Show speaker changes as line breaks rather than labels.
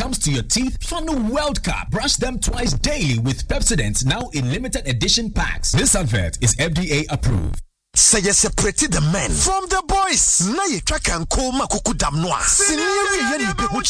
comes to your teeth, Fano World Cup. Brush them twice daily with Pepsodent, now in limited edition packs. This advert is FDA approved.
Say you separated the men from the boys. Na ye track and call makuku damnoa. Senior